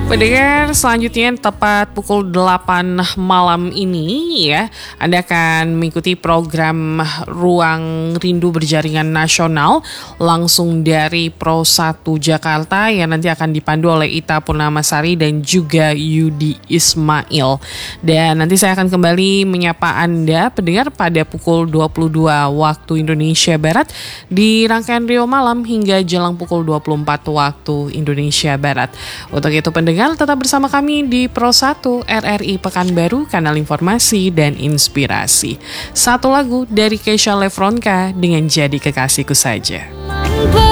Pendengar, selanjutnya tepat pukul 8 malam ini ya, Anda akan mengikuti program Ruang Rindu Berjaringan Nasional langsung dari Pro 1 Jakarta yang nanti akan dipandu oleh Ita Purnamasari dan juga Yudi Ismail. Dan nanti saya akan kembali menyapa Anda pendengar pada pukul 22 waktu Indonesia Barat di rangkaian Rio Malam hingga jelang pukul 24 waktu Indonesia Barat. Untuk itu pendengar, tetap bersama kami di Pro 1 RRI Pekanbaru, kanal informasi dan inspirasi. Satu lagu dari Keisha Lefronka dengan Jadi Kekasihku Saja.